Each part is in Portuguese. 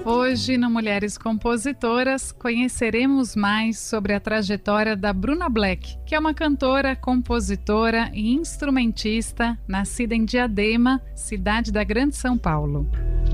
Hoje, no Mulheres Compositoras, conheceremos mais sobre a trajetória da Bruna Black, que é uma cantora, compositora e instrumentista nascida em Diadema, cidade da Grande São Paulo.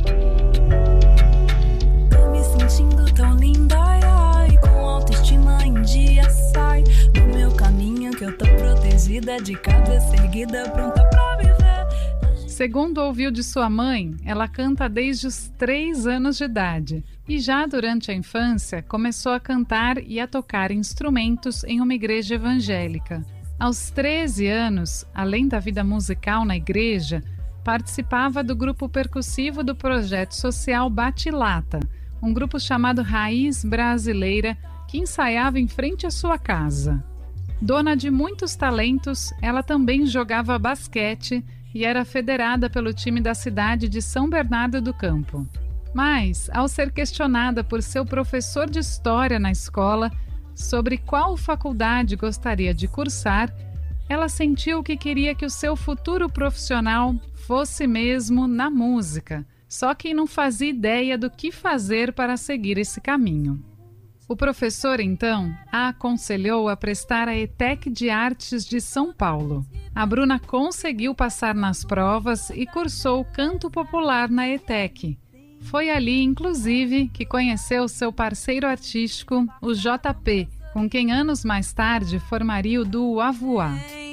Tô me sentindo tão linda, ai, com autoestima em dia, sai do meu caminho que eu tô protegida, de cabeça erguida, pronta pra viver. Segundo ouviu de sua mãe, ela canta desde os 3 anos de idade e já durante a infância começou a cantar e a tocar instrumentos em uma igreja evangélica. Aos 13 anos, além da vida musical na igreja, participava do grupo percussivo do projeto social Bate-Lata, um grupo chamado Raiz Brasileira que ensaiava em frente à sua casa. Dona de muitos talentos, ela também jogava basquete e era federada pelo time da cidade de São Bernardo do Campo. Mas, ao ser questionada por seu professor de história na escola sobre qual faculdade gostaria de cursar, ela sentiu que queria que o seu futuro profissional fosse mesmo na música, só que não fazia ideia do que fazer para seguir esse caminho. O professor, então, a aconselhou a prestar a ETEC de Artes de São Paulo. A Bruna conseguiu passar nas provas e cursou canto popular na ETEC. Foi ali, inclusive, que conheceu seu parceiro artístico, o JP, com quem anos mais tarde formaria o duo Avoar.